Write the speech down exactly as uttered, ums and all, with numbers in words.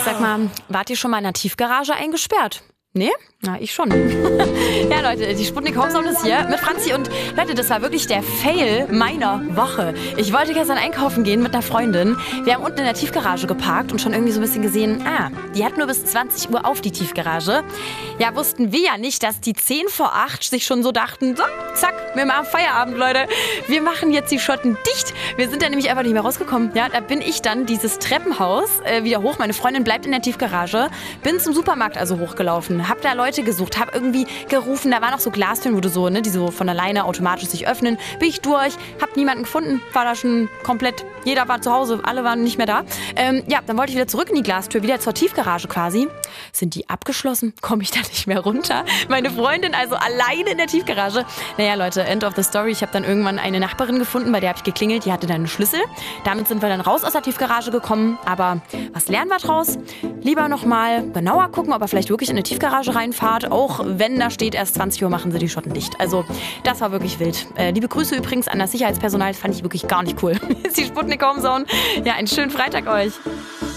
Sag mal, wart ihr schon mal in der Tiefgarage eingesperrt? Nee? Na, ich schon. Ja, Leute, die Sputnik Homezone ist hier mit Franzi und Leute, das war wirklich der Fail meiner Woche. Ich wollte gestern einkaufen gehen mit einer Freundin. Wir haben unten in der Tiefgarage geparkt und schon irgendwie so ein bisschen gesehen, ah, die hat nur bis zwanzig Uhr auf, die Tiefgarage. Ja, wussten wir ja nicht, dass die zehn vor acht sich schon so dachten, so, zack, wir machen Feierabend, Leute. Wir machen jetzt die Schotten dicht. Wir sind da nämlich einfach nicht mehr rausgekommen. Ja, da bin ich dann dieses Treppenhaus äh, wieder hoch. Meine Freundin bleibt in der Tiefgarage. Bin zum Supermarkt also hochgelaufen. Hab da Leute gesucht, hab irgendwie gerufen. Da waren noch so Glastüren, wo du so, ne, die so von alleine automatisch sich öffnen. Bin ich durch, hab niemanden gefunden. War da schon komplett, jeder war zu Hause, alle waren nicht mehr da. Ähm, ja, dann wollte ich wieder zurück in die Glastür, wieder zur Tiefgarage quasi. Sind die abgeschlossen? Komme ich da nicht mehr runter? Meine Freundin also alleine in der Tiefgarage. Naja, Leute, end of the story. Ich habe dann irgendwann eine Nachbarin gefunden, bei der habe ich geklingelt. Die hatte dann einen Schlüssel. Damit sind wir dann raus aus der Tiefgarage gekommen. Aber was lernen wir draus? Lieber nochmal genauer gucken, ob er vielleicht wirklich in eine Tiefgarage reinfahrt. Auch wenn da steht, erst zwanzig Uhr machen sie die Schotten dicht. Also, das war wirklich wild. Äh, liebe Grüße übrigens an das Sicherheitspersonal. Das fand ich wirklich gar nicht cool. Das ist die Sputnik Homezone. Ja, einen schönen Freitag euch.